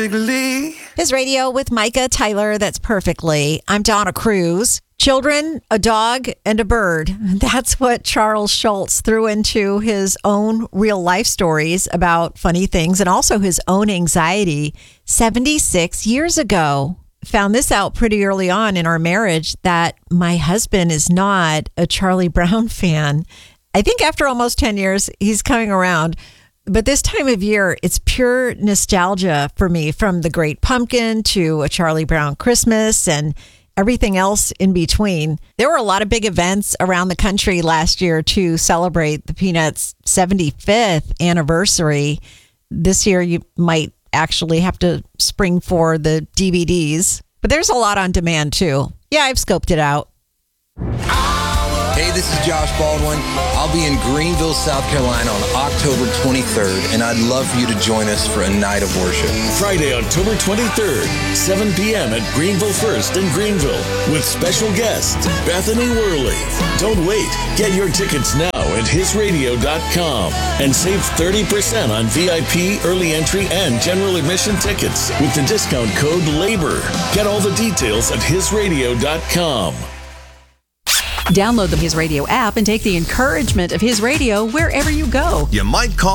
His radio with Micah Tyler, that's perfectly. I'm Donna Cruz. Children, a dog, and a bird. That's what Charles Schulz threw into his own real life stories about funny things and also his own anxiety 76 years ago. Found this out pretty early on in our marriage that my husband is not a Charlie Brown fan. I think after almost 10 years, he's coming around. But this time of year, it's pure nostalgia for me, from the Great Pumpkin to a Charlie Brown Christmas and everything else in between. There were a lot of big events around the country last year to celebrate the Peanuts' 75th anniversary. This year, you might actually have to spring for the DVDs. But there's a lot on demand, too. Yeah, I've scoped it out. Hey, this is Josh Baldwin. I'll be in Greenville, South Carolina on October 23rd, and I'd love for you to join us for a night of worship. Friday, October 23rd, 7 p.m. at Greenville First in Greenville with special guest Bethany Worley. Don't wait. Get your tickets now at hisradio.com and save 30% on VIP, early entry, and general admission tickets with the discount code LABOR. Get all the details at hisradio.com. Download the His Radio app and take the encouragement of His Radio wherever you go. You might call